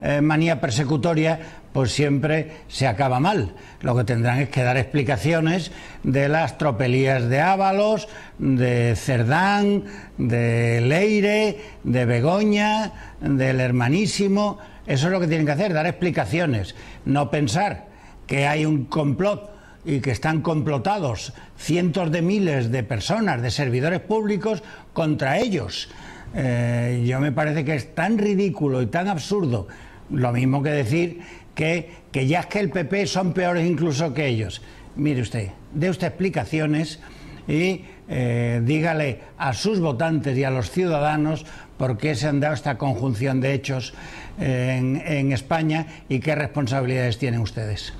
manía persecutoria, pues siempre se acaba mal. Lo que tendrán es que dar explicaciones de las tropelías de Ábalos, de Cerdán, de Leire, de Begoña, del Hermanísimo. Eso es lo que tienen que hacer, dar explicaciones, no pensar que hay un complot y que están complotados cientos de miles de personas, de servidores públicos, contra ellos. Yo me parece que es tan ridículo y tan absurdo, lo mismo que decir que ya es que el PP son peores incluso que ellos. Mire usted, dé usted explicaciones y dígale a sus votantes y a los ciudadanos por qué se han dado esta conjunción de hechos en España y qué responsabilidades tienen ustedes.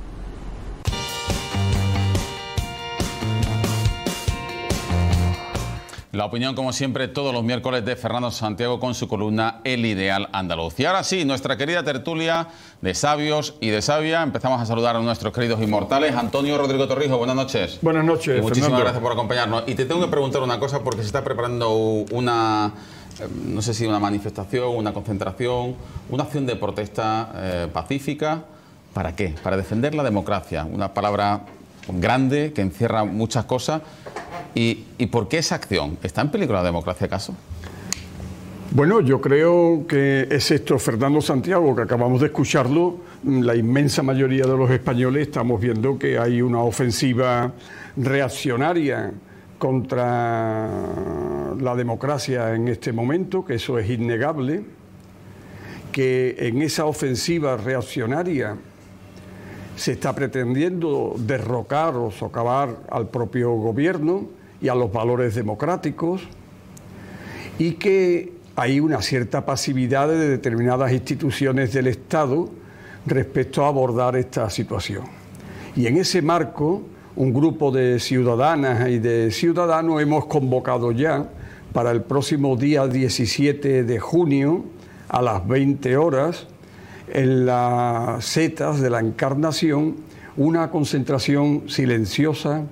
La opinión, como siempre, todos los miércoles de Fernando Santiago con su columna El Ideal Andaluz. Y ahora sí, nuestra querida tertulia de sabios y de sabia. Empezamos a saludar a nuestros queridos inmortales. Antonio Rodrigo Torrijos, buenas noches. Buenas noches, y muchísimas Fernando. gracias por acompañarnos. Y te tengo que preguntar una cosa, porque se está preparando una, no sé si una manifestación, una concentración, una acción de protesta pacífica. ¿Para qué? Para defender la democracia. Una palabra grande que encierra muchas cosas. ¿Y por qué esa acción? ¿Está en peligro la democracia, acaso? Bueno, yo creo que es esto, Fernando Santiago, que acabamos de escucharlo, la inmensa mayoría de los españoles estamos viendo que hay una ofensiva reaccionaria contra la democracia en este momento, que eso es innegable, que en esa ofensiva reaccionaria se está pretendiendo derrocar o socavar al propio gobierno y a los valores democráticos, y que hay una cierta pasividad de determinadas instituciones del Estado respecto a abordar esta situación. Y en ese marco, un grupo de ciudadanas y de ciudadanos hemos convocado ya para el próximo día 17 de junio a las 20 horas en las setas de la Encarnación una concentración silenciosa,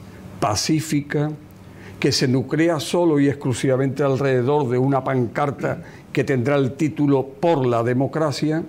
pacífica, que se nuclea solo y exclusivamente alrededor de una pancarta que tendrá el título Por la democracia,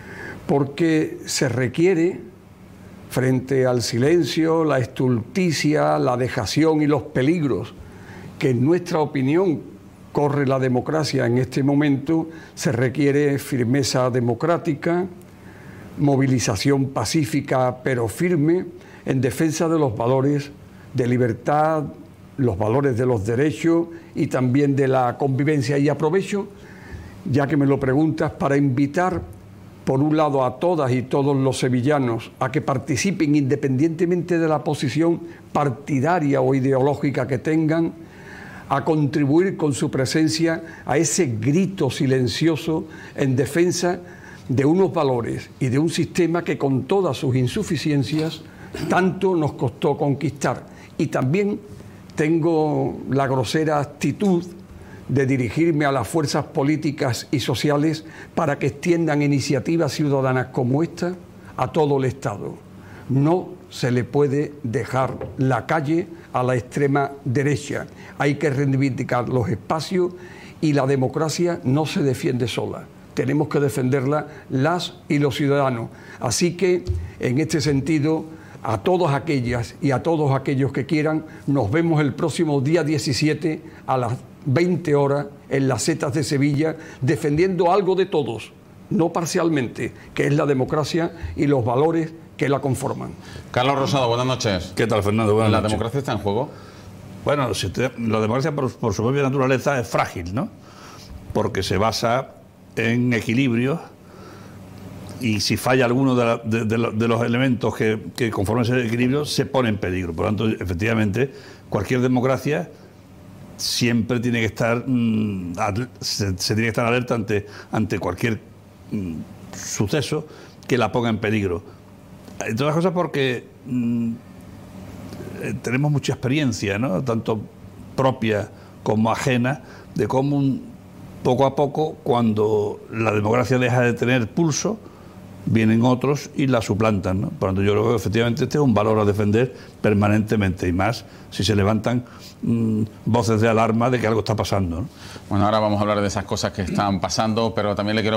porque se requiere, frente al silencio, la estulticia, la dejación y los peligros que en nuestra opinión corre la democracia en este momento, se requiere firmeza democrática, movilización pacífica pero firme en defensa de los valores de libertad, los valores de los derechos y también de la convivencia. Y aprovecho, ya que me lo preguntas, para invitar por un lado a todas y todos los sevillanos a que participen independientemente de la posición partidaria o ideológica que tengan, a contribuir con su presencia a ese grito silencioso en defensa de unos valores y de un sistema que con todas sus insuficiencias tanto nos costó conquistar. Y también tengo la grosera actitud de dirigirme a las fuerzas políticas y sociales para que extiendan iniciativas ciudadanas como esta a todo el Estado. No se le puede dejar la calle a la extrema derecha. Hay que reivindicar los espacios y la democracia no se defiende sola. Tenemos que defenderla las y los ciudadanos. Así que, en este sentido, a todas aquellas y a todos aquellos que quieran, nos vemos el próximo día 17 a las 20 horas en las setas de Sevilla, defendiendo algo de todos, no parcialmente, que es la democracia y los valores que la conforman. Carlos Rosado, buenas noches. ¿Qué tal, Fernando? Buenas noches. ¿La democracia está en juego? Bueno, la democracia por su propia naturaleza es frágil, ¿no? Porque se basa en equilibrios y si falla alguno de los elementos que conforman ese equilibrio, se pone en peligro. Por lo tanto, efectivamente, cualquier democracia siempre tiene que estar, se tiene que estar alerta ante cualquier suceso que la ponga en peligro. Entre otras cosas porque tenemos mucha experiencia, ¿no?, tanto propia como ajena, de cómo poco a poco, cuando la democracia deja de tener pulso, vienen otros y la suplantan, ¿no? Por lo tanto, yo creo que efectivamente este es un valor a defender permanentemente, y más si se levantan voces de alarma de que algo está pasando, ¿no? Bueno, ahora vamos a hablar de esas cosas que están pasando, pero también le quiero